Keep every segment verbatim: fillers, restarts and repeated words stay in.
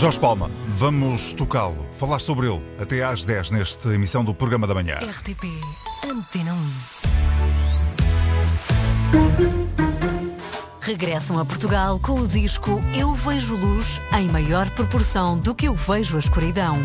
Jorge Palma, vamos tocá-lo, falar sobre ele até às dez nesta emissão do Programa da Manhã. R T P Antena um. Regressam a Portugal com o disco Eu Vejo Luz em maior proporção do que eu vejo a escuridão.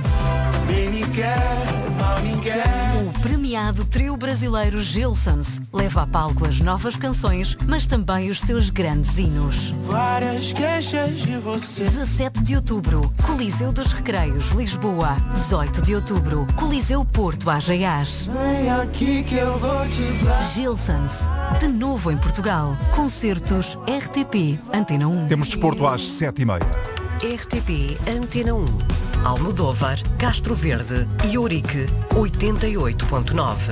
O premiado trio brasileiro Gilsons leva a palco as novas canções, mas também os seus grandes hinos. Várias queixas de você. dezassete de outubro, Coliseu dos Recreios, Lisboa. dezoito de outubro, Coliseu Porto, Ageiás. Vem aqui que eu vou te dar. Gilsons, de novo em Portugal. Concertos R T P Antena um. Temos desporto às sete e meia. R T P Antena um. Almodóvar, Castro Verde e Ourique, oitenta e oito ponto nove.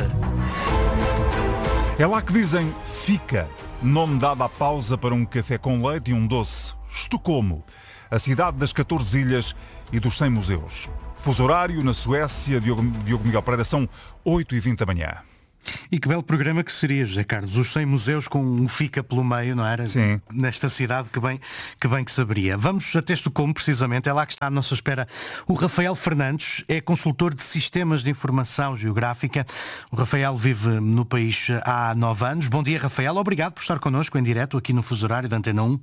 É lá que dizem Fica, nome dado à pausa para um café com leite e um doce. Estocolmo, a cidade das catorze ilhas e dos cem museus. Fuso horário na Suécia, Diogo, Diogo Miguel Pereira, são oito e vinte da manhã. E que belo programa que seria, José Carlos, os cem museus com um Fica pelo meio, não era? Sim. Nesta cidade que bem, que bem que saberia. Vamos até Estocolmo, precisamente, é lá que está à nossa espera o Rafael Fernandes, é consultor de sistemas de informação geográfica. O Rafael vive no país há nove anos. Bom dia, Rafael, obrigado por estar connosco em direto aqui no Fuso Horário da Antena um.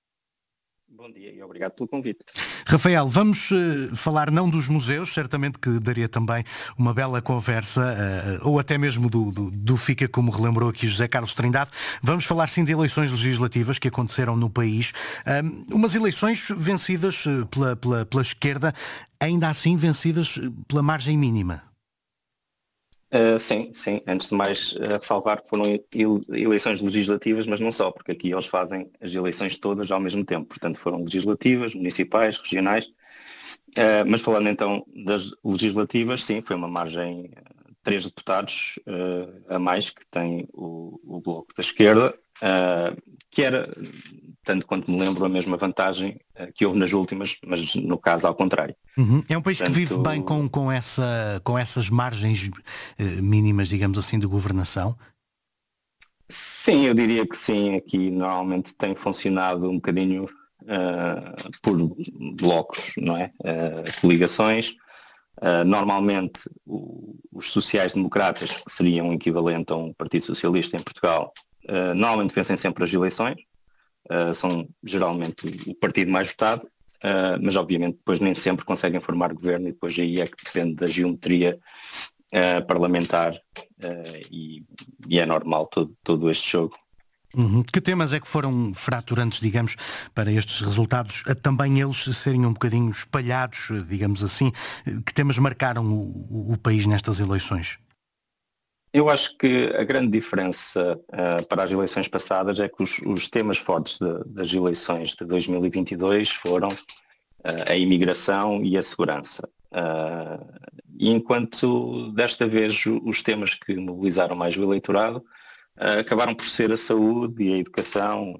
Bom dia e obrigado pelo convite. Rafael, vamos uh, falar não dos museus, certamente que daria também uma bela conversa, uh, ou até mesmo do, do, do Fica, como relembrou aqui José Carlos Trindade. Vamos falar sim de eleições legislativas que aconteceram no país. Um, umas eleições vencidas pela, pela, pela esquerda, ainda assim vencidas pela margem mínima. Uh, sim, sim. Antes de mais, uh, ressalvar que foram ele- eleições legislativas, mas não só, porque aqui eles fazem as eleições todas ao mesmo tempo. Portanto, foram legislativas, municipais, regionais. Uh, mas falando então das legislativas, sim, foi uma margem de três deputados uh, a mais que tem o, o Bloco da Esquerda, uh, que era, tanto quanto me lembro, a mesma vantagem uh, que houve nas últimas, mas no caso ao contrário. Uhum. É um país Portanto, que vive bem com, com, essa, com essas margens eh, mínimas, digamos assim, de governação? Sim, eu diria que sim. Aqui normalmente tem funcionado um bocadinho uh, por blocos, não é? Uh, coligações. Uh, normalmente o- os sociais-democratas, que seriam o equivalente a um Partido Socialista em Portugal, uh, normalmente vencem sempre as eleições. Uh, são geralmente o, o partido mais votado, uh, mas obviamente depois nem sempre conseguem formar governo e depois aí é que depende da geometria uh, parlamentar uh, e, e é normal todo, todo este jogo. Uhum. Que temas é que foram fraturantes, digamos, para estes resultados, a também eles serem um bocadinho espalhados, digamos assim? Que temas marcaram o, o- o país nestas eleições? Eu acho que a grande diferença uh, para as eleições passadas é que os, os temas fortes de- das eleições de dois mil e vinte e dois foram uh, a imigração e a segurança. Uh, e enquanto desta vez o- os temas que mobilizaram mais o eleitorado uh, acabaram por ser a saúde e a educação,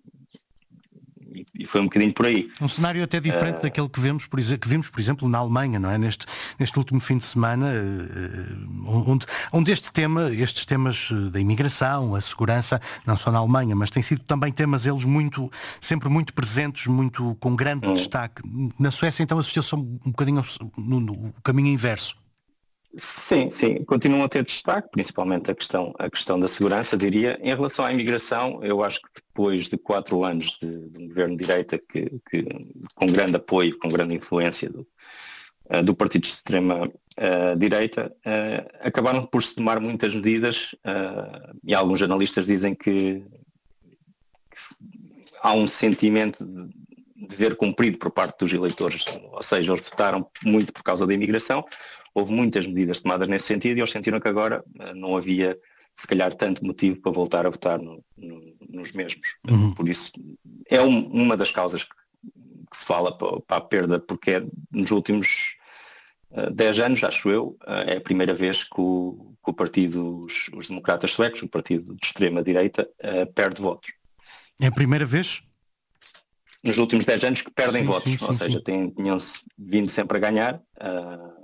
e, e foi um bocadinho por aí. Um cenário até diferente Uh, daquele que vemos, por exemplo, que vimos, por exemplo, na Alemanha, não é? Neste, neste último fim de semana, eh, onde, onde este tema, estes temas eh, da imigração, a segurança, não só na Alemanha, mas têm sido também temas eles muito, sempre muito presentes, muito com grande Hum. destaque. Na Suécia, então, assistiu-se um, um bocadinho ao- no, no caminho inverso. Sim, sim, continuam a ter destaque, principalmente a questão, a questão da segurança, diria. Em relação à imigração, eu acho que depois de quatro anos de, de um governo de direita que, que, com grande apoio, com grande influência do, eh, do partido de extrema eh, direita, eh, acabaram por se tomar muitas medidas eh, e alguns analistas dizem que, que se- há um sentimento de dever cumprido por parte dos eleitores, ou seja, eles votaram muito por causa da imigração. Houve muitas medidas tomadas nesse sentido e eles sentiram que agora eh, não havia, se calhar, tanto motivo para voltar a votar no- no- nos mesmos. Uhum. Por isso, é um- uma das causas que, que se fala para, para a perda, porque é, nos últimos eh, dez anos, acho eu, eh, é a primeira vez que o, que o partido, os, os democratas suecos, o partido de extrema-direita, eh, perde votos. É a primeira vez? Nos últimos dez anos que perdem Sim, votos, sim, sim, ou seja, sim. têm- tinham-se vindo sempre a ganhar. ah,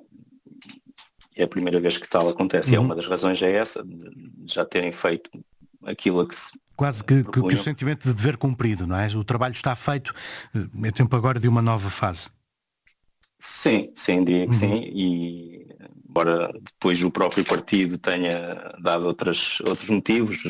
é a primeira vez que tal acontece. E é Uhum. uma das razões é essa, de de já terem feito aquilo a que se Quase que, que- que o propunham. sentimento de dever cumprido, não é? O trabalho está feito, eh, é tempo agora de uma nova fase. Sim, sim, diria que uhum. sim, e embora depois o próprio partido tenha dado outras, outros motivos,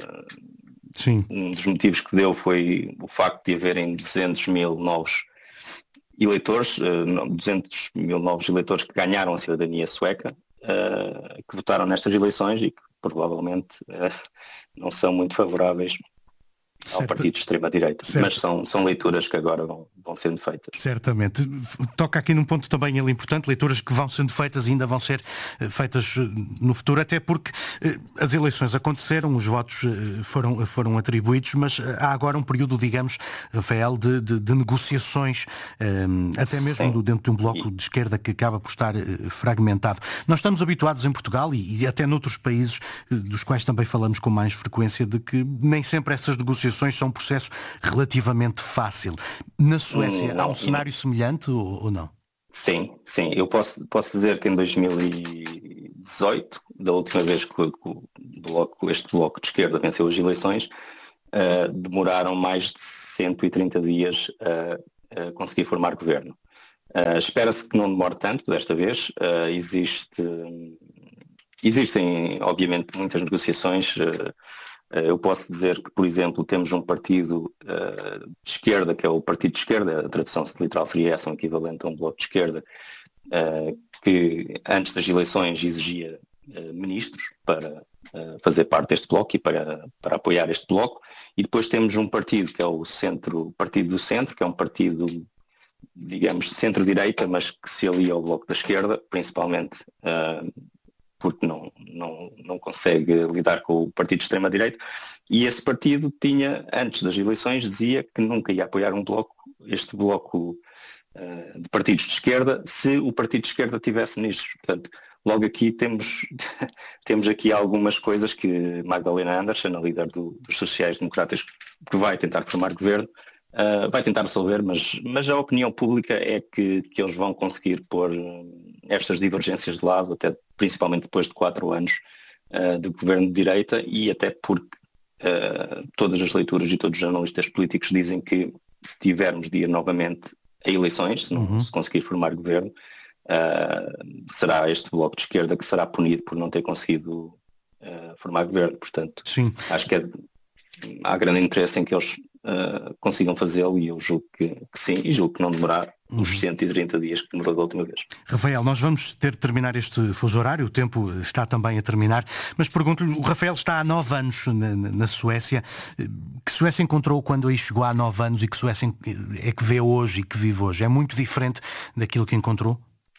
sim. um dos motivos que deu foi o facto de haverem duzentos mil novos eleitores, duzentos mil novos eleitores que ganharam a cidadania sueca, que votaram nestas eleições e que provavelmente não são muito favoráveis ao certo. Partido de extrema-direita, mas são, são leituras que agora vão, vão sendo feitas. Certamente. Toca aqui num ponto também ele importante, leituras que vão sendo feitas e ainda vão ser feitas no futuro, até porque as eleições aconteceram, os votos foram, foram atribuídos, mas há agora um período, digamos, Rafael, de, de, de negociações, até mesmo do, dentro de um bloco de esquerda que acaba por estar fragmentado. Nós estamos habituados em Portugal e, e até noutros países, dos quais também falamos com mais frequência, de que nem sempre essas negociações são um processo relativamente fácil. Na Suécia não, há um cenário não. semelhante ou, ou não? Sim, sim. Eu posso, posso dizer que em dois mil e dezoito, da última vez que, que o bloco, este bloco de esquerda venceu as eleições, uh, demoraram mais de cento e trinta dias a, a conseguir formar governo. Uh, espera-se que não demore tanto desta vez. Uh, existe, existem, obviamente, muitas negociações. Uh, Eu posso dizer que, por exemplo, temos um partido uh, de esquerda, que é o Partido de Esquerda, a tradução literal seria essa, um equivalente a um bloco de esquerda, uh, que antes das eleições exigia uh, ministros para uh, fazer parte deste bloco e para, para apoiar este bloco. E depois temos um partido que é o centro, Partido do Centro, que é um partido, digamos, de centro-direita, mas que se alia ao bloco da esquerda, principalmente uh, porque não, não, não consegue lidar com o partido de extrema-direita, e esse partido tinha, antes das eleições, dizia que nunca ia apoiar um bloco, este bloco uh, de partidos de esquerda, se o partido de esquerda tivesse ministros. Portanto, logo aqui temos, temos aqui algumas coisas que Magdalena Andersson, a líder do, dos sociais-democratas, que vai tentar formar governo, uh, vai tentar resolver, mas, mas a opinião pública é que, que eles vão conseguir pôr estas divergências de lado, até principalmente depois de quatro anos uh, de governo de direita, e até porque uh, todas as leituras e todos os analistas políticos dizem que se tivermos de ir novamente a eleições, se não uhum. se conseguir formar governo, uh, será este bloco de esquerda que será punido por não ter conseguido uh, formar governo. Portanto, Sim. acho que é, há grande interesse em que eles uh, consigam fazê-lo, e eu julgo que, que sim, e julgo que não demorar os cento e trinta dias que demorou da última vez. Rafael, nós vamos ter de terminar este fuso horário, o tempo está também a terminar, mas pergunto-lhe, o Rafael está há nove anos na, na Suécia. Que Suécia encontrou quando aí chegou há nove anos e que Suécia é que vê hoje e que vive hoje? É muito diferente daquilo que encontrou?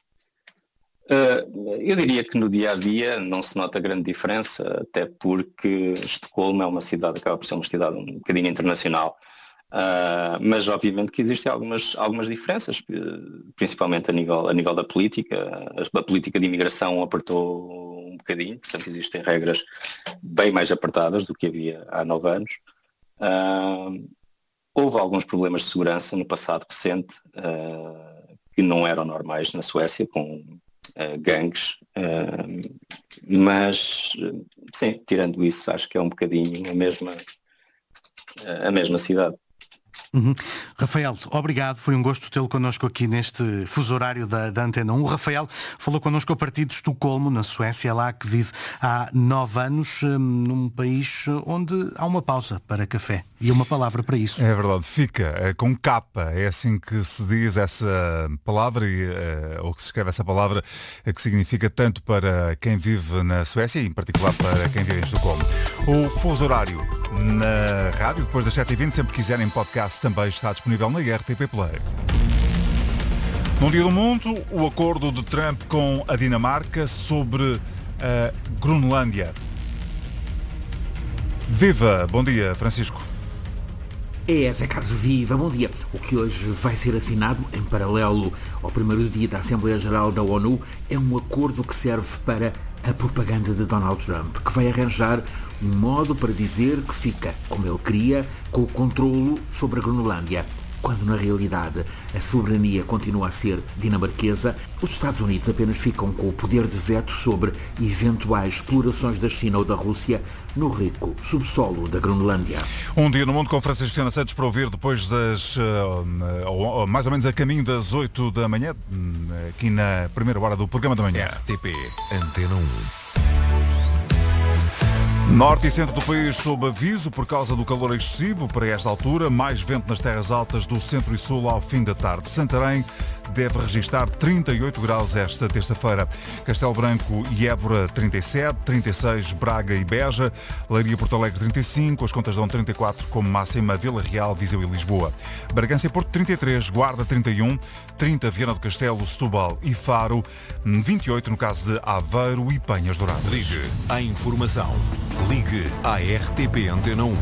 Uh, eu diria que no dia-a-dia não se nota grande diferença, até porque Estocolmo é uma cidade, acaba por ser uma cidade um bocadinho internacional. Uh, mas obviamente que existem algumas, algumas diferenças, principalmente a nível, a nível da política. A, a política de imigração apertou um bocadinho, portanto existem regras bem mais apertadas do que havia há nove anos. Uh, houve alguns problemas de segurança no passado recente uh, que não eram normais na Suécia, com uh, gangues, uh, mas sim, tirando isso, acho que é um bocadinho a mesma, a mesma cidade. Uhum. Rafael, obrigado, foi um gosto tê-lo connosco aqui neste fuso horário da, da Antena um. O Rafael falou connosco a partir de Estocolmo, na Suécia, lá que vive há nove anos, num país onde há uma pausa para café. E uma palavra para isso. É verdade, fica com capa, é assim que se diz essa palavra, ou que se escreve essa palavra, que significa tanto para quem vive na Suécia e em particular para quem vive em Estocolmo. O fuso horário na rádio, depois das sete e vinte, sempre quiserem podcast, também está disponível na R T P Play. No Dia do Mundo, o acordo de Trump com a Dinamarca sobre a Groenlândia. Viva! Bom dia, Francisco. É, Zé Carlos, viva, bom dia. O que hoje vai ser assinado, em paralelo ao primeiro dia da Assembleia Geral da ONU, é um acordo que serve para a propaganda de Donald Trump, que vai arranjar um modo para dizer que fica, como ele queria, com o controlo sobre a Groenlândia. quando na realidade a soberania continua a ser dinamarquesa. Os Estados Unidos apenas ficam com o poder de veto sobre eventuais explorações da China ou da Rússia no rico subsolo da Groenlândia. Um dia no mundo com Francisco Sena Santos para ouvir depois das, uh, mais ou menos a caminho das oito da manhã, aqui na primeira hora do programa da manhã. R T P Antena um. Norte e centro do país sob aviso por causa do calor excessivo para esta altura, mais vento nas terras altas do centro e sul ao fim da tarde. Santarém deve registrar trinta e oito graus esta terça-feira. Castelo Branco e Évora trinta e sete, trinta e seis Braga e Beja, Leiria e Porto Alegre trinta e cinco, as Contas dão trinta e quatro como máxima, Vila Real, Viseu e Lisboa. Bragança e Porto trinta e três, Guarda trinta e um, trinta Viana do Castelo, Setúbal e Faro, vinte e oito no caso de Aveiro e Penhas Douradas. Ligue à informação. Ligue à R T P Antena um.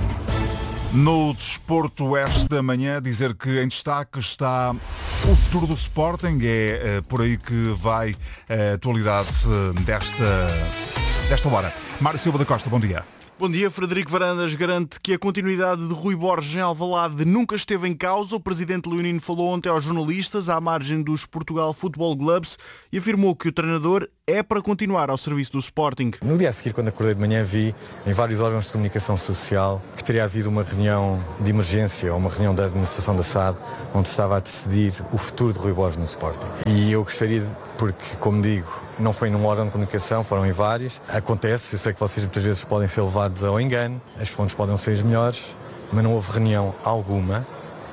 No desporto esta manhã, dizer que em destaque está o futuro do Sporting. É uh, por aí que vai a atualidade uh, desta, desta hora. Mário Silva da Costa, bom dia. Bom dia. Frederico Varandas garante que a continuidade de Rui Borges em Alvalade nunca esteve em causa. O presidente leonino falou ontem aos jornalistas à margem dos Portugal Football Clubs e afirmou que o treinador é para continuar ao serviço do Sporting. No dia a seguir, quando acordei de manhã, vi em vários órgãos de comunicação social que teria havido uma reunião de emergência ou uma reunião da administração da S A D onde estava a decidir o futuro de Rui Borges no Sporting. E eu gostaria de, porque, como digo, não foi num órgão de comunicação, foram em vários. Acontece, eu sei que vocês muitas vezes podem ser levados ao engano, as fontes podem ser as melhores, mas não houve reunião alguma,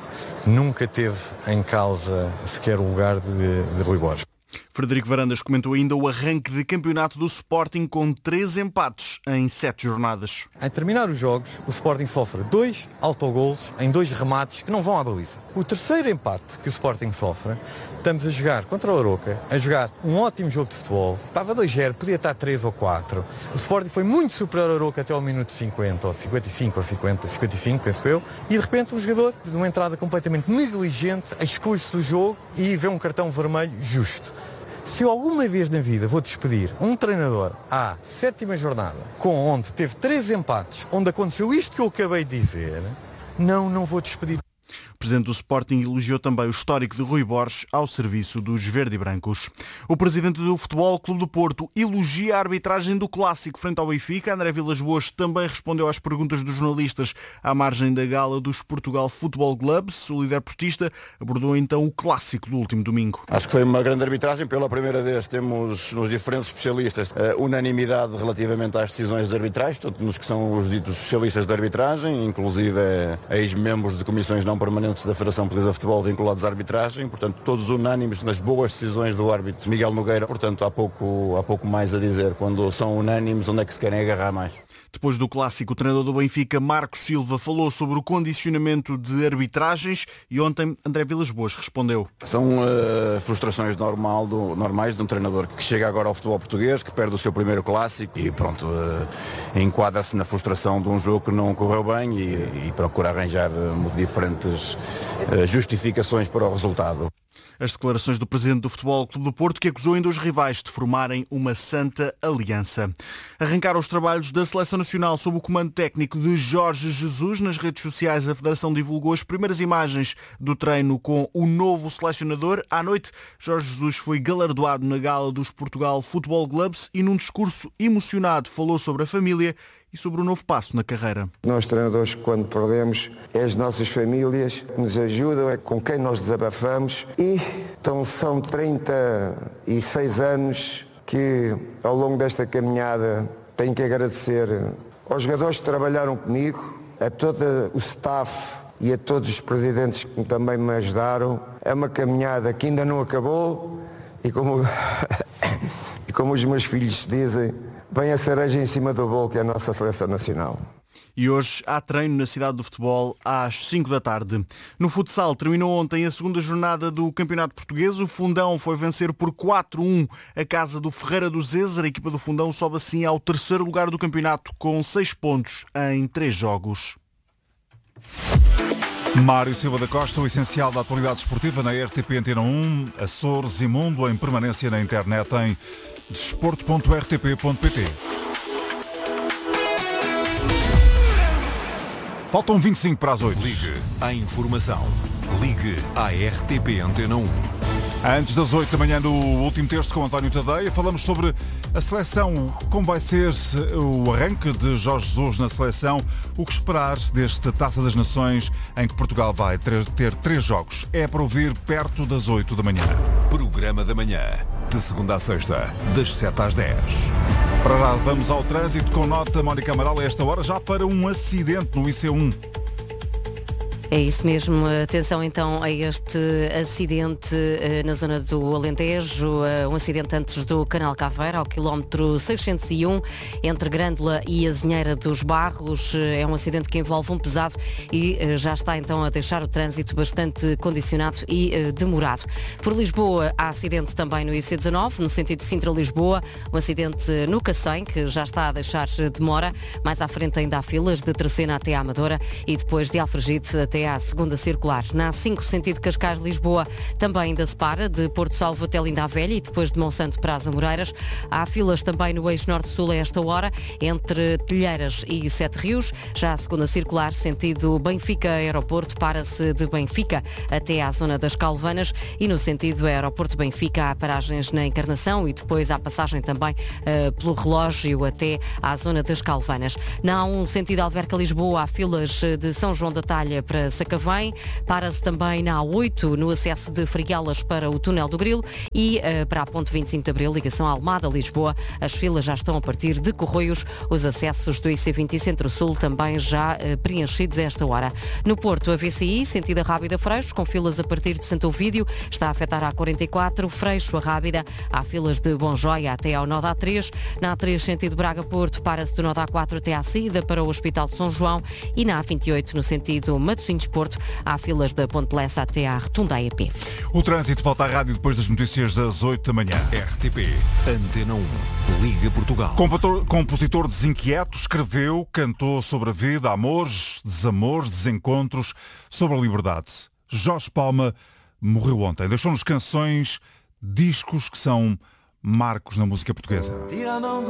nunca teve em causa sequer o lugar de, de Rui Borges. Frederico Varandas comentou ainda o arranque de campeonato do Sporting com três empates em sete jornadas. Em terminar os jogos, o Sporting sofre dois autogolos em dois remates que não vão à baliza. O terceiro empate que o Sporting sofre, estamos a jogar contra o Aroca, a jogar um ótimo jogo de futebol. Estava dois a zero, podia estar três ou quatro. O Sporting foi muito superior ao Aroca até ao minuto cinquenta, ou cinquenta e cinco, ou cinquenta, cinquenta e cinco, penso eu. E de repente um jogador, de uma entrada completamente negligente, exclui-se do jogo e vê um cartão vermelho justo. Se eu alguma vez na vida vou despedir um treinador à sétima jornada, com onde teve três empates, onde aconteceu isto que eu acabei de dizer, não, não vou despedir. O presidente do Sporting elogiou também o histórico de Rui Borges ao serviço dos verde e brancos. O presidente do Futebol Clube do Porto elogia a arbitragem do Clássico frente ao Benfica. André Vilas-Boas também respondeu às perguntas dos jornalistas à margem da gala dos Portugal Football Clubs. O líder portista abordou então o Clássico do último domingo. Acho que foi uma grande arbitragem. Pela primeira vez temos nos diferentes especialistas unanimidade relativamente às decisões de arbitrais, tanto nos que são os ditos especialistas de arbitragem, inclusive ex-membros de comissões não permanentes da Federação Portuguesa de Futebol vinculados à arbitragem, portanto todos unânimes nas boas decisões do árbitro Miguel Nogueira, portanto há pouco, há pouco mais a dizer. Quando são unânimes, onde é que se querem agarrar mais? Depois do Clássico, o treinador do Benfica, Marco Silva, falou sobre o condicionamento de arbitragens e ontem André Vilas-Boas respondeu. São uh, frustrações normal do, normais de um treinador que chega agora ao futebol português, que perde o seu primeiro Clássico e pronto, uh, enquadra-se na frustração de um jogo que não correu bem e, e procura arranjar uh, diferentes uh, justificações para o resultado. As declarações do presidente do Futebol Clube do Porto, que acusou ainda os rivais de formarem uma santa aliança. Arrancaram os trabalhos da Seleção Nacional sob o comando técnico de Jorge Jesus. Nas redes sociais, a Federação divulgou as primeiras imagens do treino com o novo selecionador. À noite, Jorge Jesus foi galardoado na gala dos Portugal Football Clubs e num discurso emocionado falou sobre a família e sobre o novo passo na carreira. Nós treinadores, quando perdemos, é as nossas famílias que nos ajudam, é com quem nós desabafamos e então são trinta e seis anos que ao longo desta caminhada tenho que agradecer aos jogadores que trabalharam comigo, a todo o staff e a todos os presidentes que também me ajudaram. É uma caminhada que ainda não acabou e como, e como os meus filhos dizem, vem a cereja em cima do bolo, que é a nossa Seleção Nacional. E hoje há treino na Cidade do Futebol às cinco da tarde. No futsal terminou ontem a segunda jornada do Campeonato Português. O Fundão foi vencer por quatro a um a casa do Ferreira do Zezer. A equipa do Fundão sobe assim ao terceiro lugar do campeonato com seis pontos em três jogos. Mário Silva da Costa, o essencial da atualidade esportiva na R T P Antena um, Açores e Mundo, em permanência na internet em desporto ponto r t p ponto p t. Faltam vinte e cinco para as oito. Ligue à informação. Ligue à R T P Antena um. Antes das oito da manhã do último terço com António Tadeia, falamos sobre a seleção, como vai ser o arranque de Jorge Jesus na seleção, o que esperar desta Taça das Nações em que Portugal vai ter três jogos. É para ouvir perto das oito da manhã. Programa da manhã, de segunda a sexta, das sete às dez. Para lá, vamos ao trânsito com nota Mónica Amaral a esta hora, já para um acidente no I C um. É isso mesmo. Atenção então a este acidente uh, na zona do Alentejo, uh, um acidente antes do Canal Caveira, ao quilómetro seiscentos e um, entre Grândola e Azinheira dos Barros. Uh, é um acidente que envolve um pesado e uh, já está então a deixar o trânsito bastante condicionado e uh, demorado. Por Lisboa, há acidente também no I C dezanove, no sentido Sintra-Lisboa, um acidente no Cacém, que já está a deixar demora. Mais à frente ainda há filas de Terceira até à Amadora e depois de Alfragide até à segunda circular. Na A cinco, sentido Cascais-Lisboa, também ainda se para, de Porto Salvo até Linda a Velha e depois de Monsanto para as Amoreiras. Há filas também no eixo norte-sul a esta hora, entre Telheiras e Sete Rios. Já a segunda circular, sentido Benfica-Aeroporto, para-se de Benfica até à zona das Calvanas e no sentido Aeroporto-Benfica há paragens na Encarnação e depois há passagem também uh, pelo relógio até à zona das Calvanas. Na A um, sentido Alverca-Lisboa, há filas de São João da Talha para Sacavém, para-se também na A oito no acesso de Friguelas para o Túnel do Grilo e uh, para a Ponte vinte e cinco de Abril, ligação Almada-Lisboa, as filas já estão a partir de Corroios, os acessos do I C vinte Centro-Sul também já uh, preenchidos a esta hora. No Porto, a V C I, sentido Rábida Freixo, com filas a partir de Santo Ovídio, está a afetar a A quarenta e quatro, Freixo a Rábida, há filas de Bonjoia até ao nó da A três, na A três, sentido Braga-Porto, para-se do nó da A quatro até à saída para o Hospital de São João e na A vinte e oito, no sentido Matosinhos Porto, há filas da Ponte Lessa até à Rotunda A E P. O trânsito volta à rádio depois das notícias das oito da manhã. R T P Antena um, Liga Portugal. Compositor, compositor desinquieto, escreveu, cantou sobre a vida, amores, desamores, desencontros, sobre a liberdade. Jorge Palma morreu ontem. Deixou-nos canções, discos que são marcos na música portuguesa. Tira a mão